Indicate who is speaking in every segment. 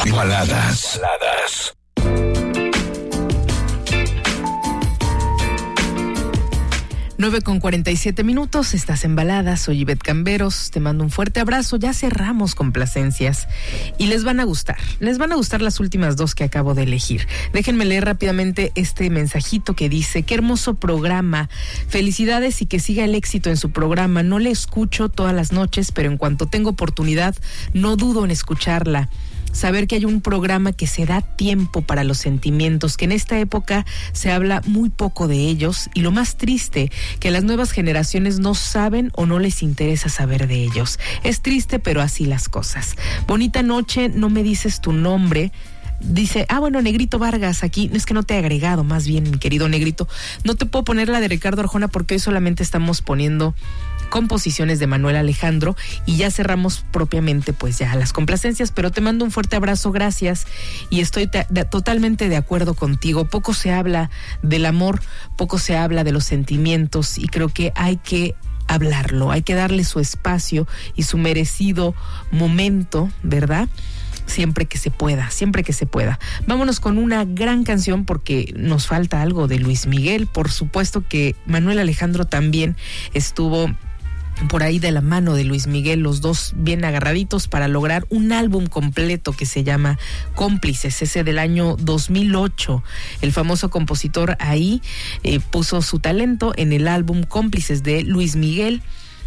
Speaker 1: Baladas.
Speaker 2: 9:47, estás en Baladas, soy Ivette Camberos, te mando un fuerte abrazo, ya cerramos complacencias y les van a gustar las últimas dos que acabo de elegir. Déjenme leer rápidamente este mensajito que dice: qué hermoso programa, felicidades y que siga el éxito en su programa, no le escucho todas las noches, pero en cuanto tengo oportunidad, no dudo en escucharla. Saber que hay un programa que se da tiempo para los sentimientos, que en esta época se habla muy poco de ellos, y lo más triste, que las nuevas generaciones no saben o no les interesa saber de ellos. Es triste, pero así las cosas. Bonita noche, no me dices tu nombre. Dice, bueno, Negrito Vargas, aquí, es que no te he agregado, más bien, mi querido Negrito. No te puedo poner la de Ricardo Arjona porque hoy solamente estamos poniendo composiciones de Manuel Alejandro y ya cerramos propiamente pues ya las complacencias, pero te mando un fuerte abrazo, gracias, y estoy totalmente de acuerdo contigo. Poco se habla del amor, poco se habla de los sentimientos, y creo que hay que hablarlo, hay que darle su espacio y su merecido momento, ¿verdad? Siempre que se pueda. Vámonos con una gran canción porque nos falta algo de Luis Miguel. Por supuesto que Manuel Alejandro también estuvo por ahí de la mano de Luis Miguel, los dos bien agarraditos para lograr un álbum completo que se llama Cómplices, ese del año 2008. El famoso compositor ahí puso su talento en el álbum Cómplices de Luis Miguel.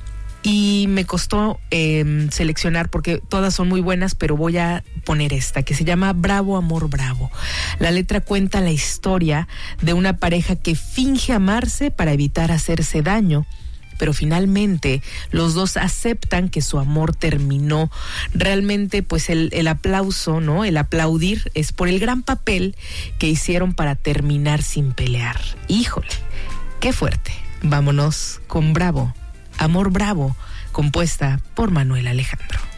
Speaker 2: Y me costó seleccionar porque todas son muy buenas, pero voy a poner esta que se llama Bravo Amor Bravo. La letra cuenta la historia de una pareja que finge amarse para evitar hacerse daño, pero finalmente los dos aceptan que su amor terminó. Realmente pues el aplauso, ¿no? El aplaudir es por el gran papel que hicieron para terminar sin pelear. Híjole, qué fuerte. Vámonos con Bravo Amor Bravo, compuesta por Manuel Alejandro.